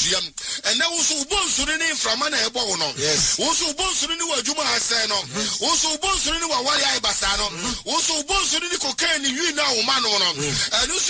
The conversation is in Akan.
abusua and now so bonsuri from an ebo no also bonsuri wa juma aseno also bonsuri wa wali ai basano also bonsuri cocaine you now man no and